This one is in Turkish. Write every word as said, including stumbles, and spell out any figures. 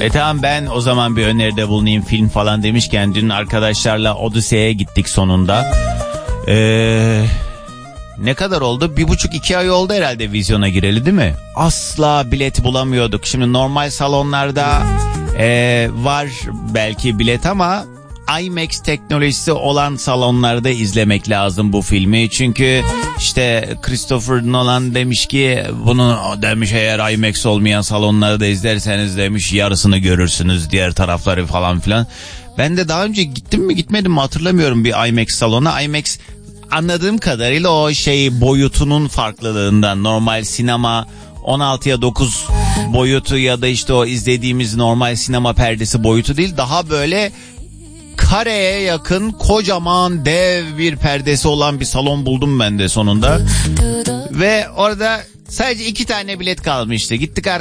E tamam, ben o zaman bir öneride bulunayım film falan demişken, dün arkadaşlarla Odise'ye gittik sonunda. Eee... Ne kadar oldu? Bir buçuk iki ay oldu herhalde vizyona gireli, değil mi? Asla bilet bulamıyorduk. Şimdi normal salonlarda e, var belki bilet ama IMAX teknolojisi olan salonlarda izlemek lazım bu filmi. Çünkü işte Christopher Nolan demiş ki, bunu demiş eğer IMAX olmayan salonlarda izlerseniz demiş yarısını görürsünüz, diğer tarafları falan filan. Ben de daha önce gittim mi gitmedim mi hatırlamıyorum bir IMAX salona. IMAX anladığım kadarıyla o şey boyutunun farklılığından, normal sinema on altıya dokuz boyutu ya da işte o izlediğimiz normal sinema perdesi boyutu değil, daha böyle kareye yakın kocaman dev bir perdesi olan bir salon buldum ben de sonunda. Ve orada sadece iki tane bilet kalmıştı. Gittik